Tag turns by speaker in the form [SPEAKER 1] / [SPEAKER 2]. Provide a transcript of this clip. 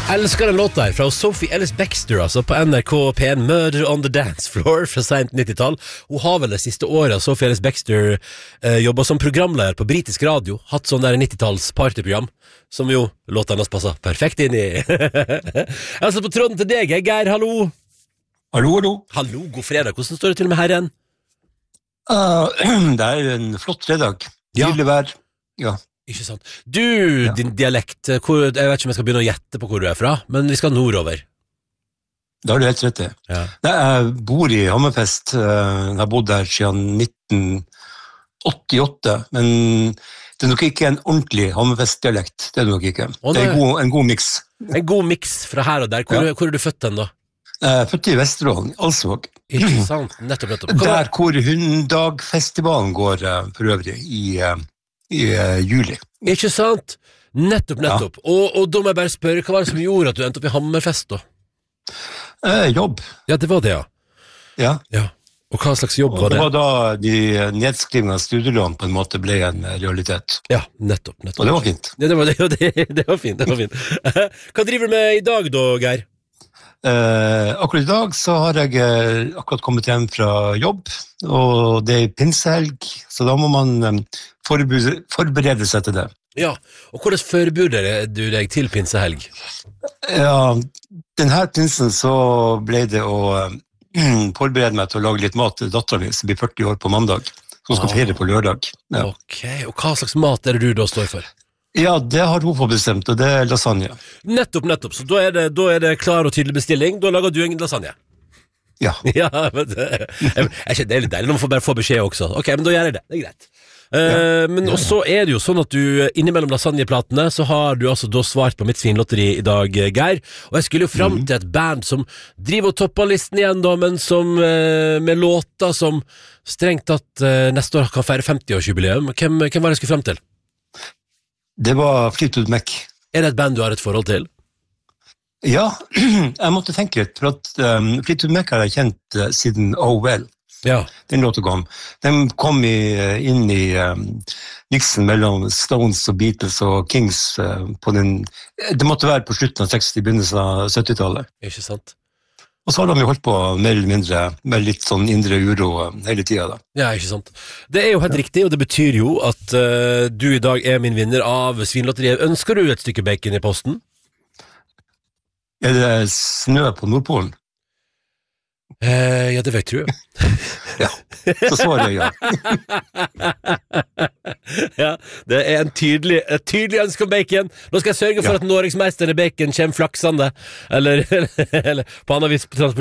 [SPEAKER 1] Elsker den låta her fra Sophie Ellis-Bextor, altså på NRK P1, Murder on the Dance Floor fra sent 90-tall. Hun har vel det siste året, Sophie Ellis-Bextor, jobbet som programleder på britisk radio, hatt sånn der 90-talls partyprogram, som jo låta hennes passer perfekt inn i. Altså på tråden til deg, Geir, hallo.
[SPEAKER 2] Hallo.
[SPEAKER 1] Hallo, god fredag. Hvordan står det til med herren?
[SPEAKER 2] Det en flott fredag. Nydelig vær. Ja.
[SPEAKER 1] Ikke sant. Du, din dialekt, jeg vet ikke om jeg skal begynne å gjette på hvor du er fra, men vi skal nordover.
[SPEAKER 2] Da har du helt rett i.
[SPEAKER 1] Ja.
[SPEAKER 2] Jeg bor i Hammerfest. Jeg har bodd der siden 1988, men det nok ikke en ordentlig Hammerfest-dialekt. Det nok ikke. Det en god mix.
[SPEAKER 1] En god mix fra her og der. Hvor du født den da?
[SPEAKER 2] Jeg født i Vesterålen, Alsvåg.
[SPEAKER 1] Ikke sant, nettopp.
[SPEAKER 2] Der hvor Hunddagfestivalen går for øvrig i juli.
[SPEAKER 1] Ikke sant? Nettopp. Ja. Og da må jeg bare spørre, hva var det som gjorde at du endte opp i Hammerfest da?
[SPEAKER 2] Jobb.
[SPEAKER 1] Ja, det var det, ja. Og hva slags jobb var det?
[SPEAKER 2] Det var da de nedskrivende studielån på en måte ble en realitet.
[SPEAKER 1] Ja, nettopp. Og
[SPEAKER 2] det var fint.
[SPEAKER 1] Ja, det var fint. Hva driver du med i dag da, Geir?
[SPEAKER 2] Akkurat i dag så har jeg akkurat kommet hjem fra jobb, og det pinsehelg, så da må man forberede seg til det. Ja,
[SPEAKER 1] og hvordan forbereder du deg til pinsehelg?
[SPEAKER 2] Ja, denne pinsen så ble det å forberede meg til å lage litt mat til datteren min, som blir 40 år på mandag, som skal feire på lørdag. Ja.
[SPEAKER 1] Ok, og hva slags mat er det du da står for?
[SPEAKER 2] Ja, det har hun fått bestemt, og det lasagne.
[SPEAKER 1] Nettopp, så da er det klar og tydelig bestilling. Da lager du en lasagne.
[SPEAKER 2] Ja.
[SPEAKER 1] Men det er litt deilig når man får bare få beskjed også. Ok, men da gjør jeg det, det er greit. Men også er det jo sånn at du innimellom lasagneplatene så har du altså da svart på mitt svinlotteri i dag, Geir, og jeg skulle jo frem til et band som driver og topper listen igjen da, men som med låter som strengt tatt neste år kan feire 50-årsjubileum. Hvem var det jeg skulle frem til?
[SPEAKER 2] Det var Fleetwood Mac.
[SPEAKER 1] Er det et band du har et forhold til?
[SPEAKER 2] Ja, jeg måtte tenke litt, for at Fleetwood Mac har jeg kjent siden Oh Well.
[SPEAKER 1] Ja.
[SPEAKER 2] Den låten kom. Den kom inn i mixen mellom Stones og Beatles og Kings det måtte være på slutten av 60, begynnelsen av 70-tallet.
[SPEAKER 1] Ikke sant?
[SPEAKER 2] Og så har de jo holdt på mer eller mindre med litt sånn indre uro hele tiden da.
[SPEAKER 1] Ja, ikke sant. Det er jo helt riktig, og det betyr jo at du i dag er min vinner av Svinlotteriet. Ønsker du et stykke bacon i posten?
[SPEAKER 2] Er det snø på Nordpolen?
[SPEAKER 1] Ja, det vet du.
[SPEAKER 2] Ja, så svarer jeg ja.
[SPEAKER 1] Ja, det er et tydelig ønske om bacon. Nå skal jeg sørge for at Norgesmeisteren i bacon kommer flaksende, eller på annen vis